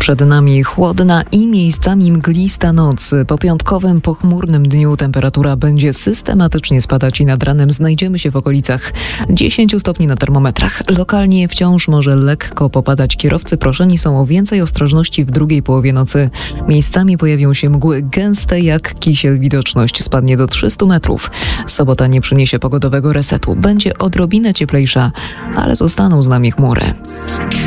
Przed nami chłodna i miejscami mglista noc. Po piątkowym, pochmurnym dniu temperatura będzie systematycznie spadać i nad ranem znajdziemy się w okolicach 10 stopni na termometrach. Lokalnie wciąż może lekko popadać. Kierowcy proszeni są o więcej ostrożności w drugiej połowie nocy. Miejscami pojawią się mgły gęste jak kisiel. Widoczność spadnie do 300 metrów. Sobota nie przyniesie pogodowego resetu. Będzie odrobinę cieplejsza, ale zostaną z nami chmury.